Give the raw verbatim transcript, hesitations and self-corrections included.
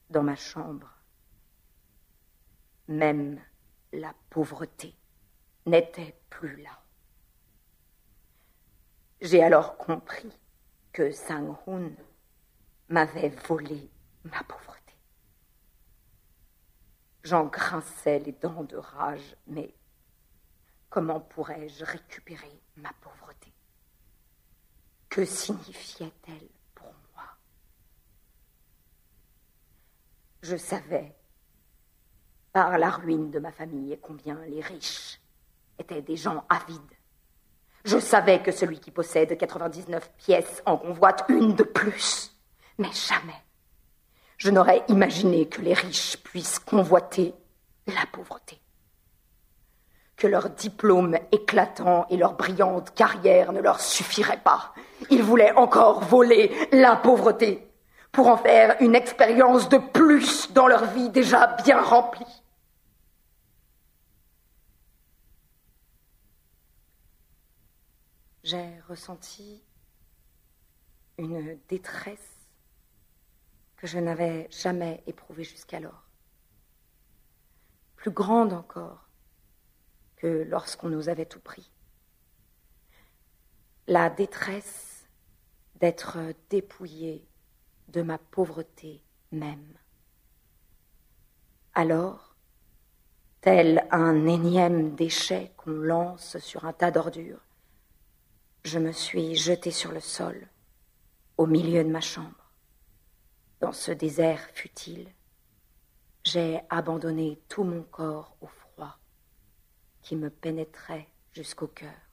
dans ma chambre. Même la pauvreté n'était plus là. J'ai alors compris que Sang-hoon m'avait volé ma pauvreté. J'en grinçais les dents de rage, mais comment pourrais-je récupérer ma pauvreté? Que signifiait-elle pour moi? Je savais, par la ruine de ma famille, combien les riches étaient des gens avides. Je savais que celui qui possède quatre-vingt-dix-neuf pièces en convoite une de plus. Mais jamais je n'aurais imaginé que les riches puissent convoiter la pauvreté. Que leur diplôme éclatant et leur brillante carrière ne leur suffiraient pas. Ils voulaient encore voler la pauvreté pour en faire une expérience de plus dans leur vie déjà bien remplie. J'ai ressenti une détresse que je n'avais jamais éprouvée jusqu'alors. Plus grande encore que lorsqu'on nous avait tout pris. La détresse d'être dépouillée de ma pauvreté même. Alors, tel un énième déchet qu'on lance sur un tas d'ordures, je me suis jetée sur le sol, au milieu de ma chambre. Dans ce désert futile, j'ai abandonné tout mon corps au froid qui me pénétrait jusqu'au cœur.